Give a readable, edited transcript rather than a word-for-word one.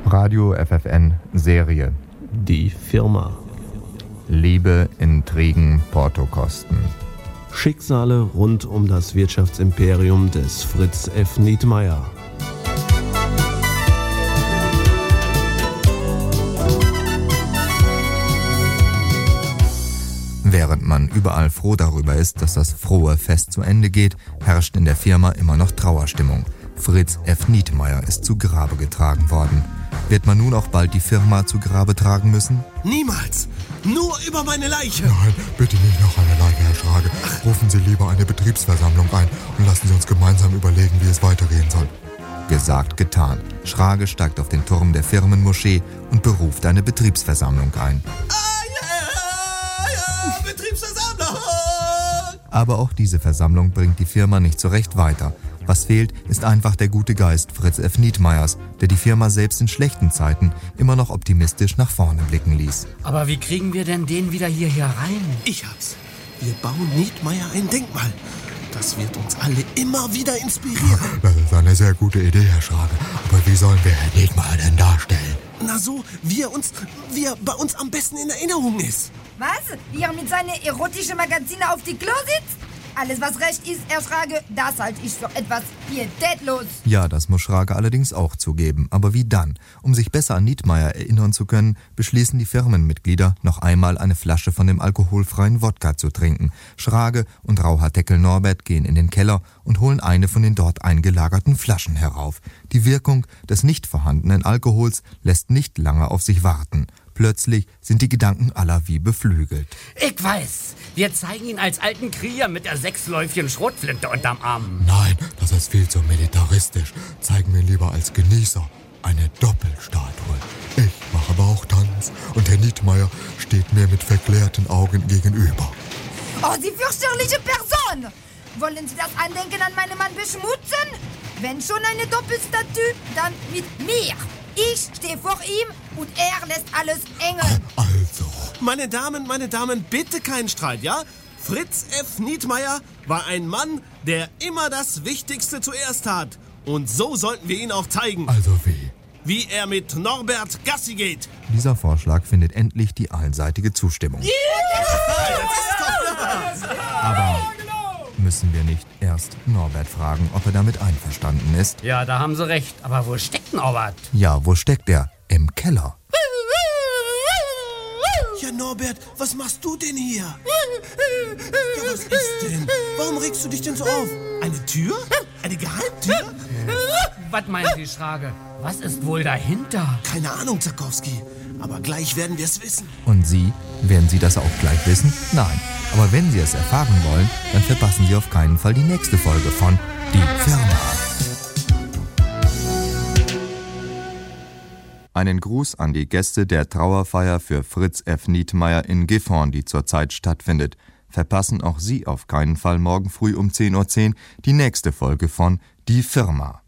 Radio FFN Serie. Die Firma. Liebe, Intrigen, Portokosten. Schicksale rund um das Wirtschaftsimperium des Fritz F. Nietmeyer. Während man überall froh darüber ist, dass das frohe Fest zu Ende geht, herrscht in der Firma immer noch Trauerstimmung. Fritz F. Nietmeyer ist zu Grabe getragen worden. Wird man nun auch bald die Firma zu Grabe tragen müssen? Niemals! Nur über meine Leiche! Nein, bitte nicht noch eine Leiche, Herr Schrage. Rufen Sie lieber eine Betriebsversammlung ein und lassen Sie uns gemeinsam überlegen, wie es weitergehen soll. Gesagt, getan. Schrage steigt auf den Turm der Firmenmoschee und beruft eine Betriebsversammlung ein. Betriebsversammlung! Aber auch diese Versammlung bringt die Firma nicht so recht weiter. Was fehlt, ist einfach der gute Geist Fritz F. Nietmeyers, der die Firma selbst in schlechten Zeiten immer noch optimistisch nach vorne blicken ließ. Aber wie kriegen wir denn den wieder hierher rein? Ich hab's. Wir bauen Nietmeyer ein Denkmal. Das wird uns alle immer wieder inspirieren. Das ist eine sehr gute Idee, Herr Schrage. Aber wie sollen wir Herrn Nietmeyer denn darstellen? Na so, wie er bei uns am besten in Erinnerung ist. Was? Wie er mit seinen erotischen Magazine auf die Klo sitzt? Alles, was recht ist, Herr Schrage, das halte ich für etwas pietätlos. Ja, das muss Schrage allerdings auch zugeben. Aber wie dann? Um sich besser an Nietmeyer erinnern zu können, beschließen die Firmenmitglieder, noch einmal eine Flasche von dem alkoholfreien Wodka zu trinken. Schrage und Rauhaardeckel Norbert gehen in den Keller und holen eine von den dort eingelagerten Flaschen herauf. Die Wirkung des nicht vorhandenen Alkohols lässt nicht lange auf sich warten. Plötzlich sind die Gedanken aller wie beflügelt. Ich weiß, wir zeigen ihn als alten Krieger mit der 6-läufigen Schrotflinte unterm Arm. Nein, das ist viel zu militaristisch. Zeigen wir lieber als Genießer eine Doppelstatue. Ich mache Bauchtanz und Herr Nietmeyer steht mir mit verklärten Augen gegenüber. Oh, Sie fürchterliche Person! Wollen Sie das Andenken an meinen Mann beschmutzen? Wenn schon eine Doppelstatue, dann mit mir. Ich stehe vor ihm und er lässt alles engeln. Also. Meine Damen, bitte keinen Streit, ja? Fritz F. Nietmeyer war ein Mann, der immer das Wichtigste zuerst tat. Und so sollten wir ihn auch zeigen. Also wie? Wie er mit Norbert Gassi geht. Dieser Vorschlag findet endlich die allseitige Zustimmung. Aber müssen wir nicht erst Norbert fragen, ob er damit einverstanden ist? Ja, da haben Sie recht. Aber wo steckt Norbert? Ja, wo steckt er? Im Keller. Ja, Norbert, was machst du denn hier? Ja, was ist denn? Warum regst du dich denn so auf? Eine Tür? Eine Geheimtür? Was meint die Schrage? Was ist wohl dahinter? Keine Ahnung, Zakowski. Aber gleich werden wir es wissen. Und Sie? Werden Sie das auch gleich wissen? Nein. Aber wenn Sie es erfahren wollen, dann verpassen Sie auf keinen Fall die nächste Folge von Die Firma. Einen Gruß an die Gäste der Trauerfeier für Fritz F. Nietmeyer in Gifhorn, die zurzeit stattfindet. Verpassen auch Sie auf keinen Fall morgen früh um 10:10 Uhr die nächste Folge von Die Firma.